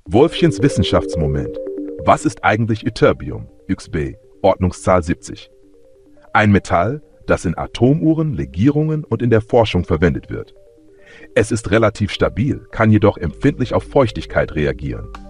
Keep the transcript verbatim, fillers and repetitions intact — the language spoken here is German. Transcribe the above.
Wolfchens Wissenschaftsmoment. Was ist eigentlich Ytterbium, X B, Ordnungszahl siebzig? Ein Metall, das in Atomuhren, Legierungen und in der Forschung verwendet wird. Es ist relativ stabil, kann jedoch empfindlich auf Feuchtigkeit reagieren.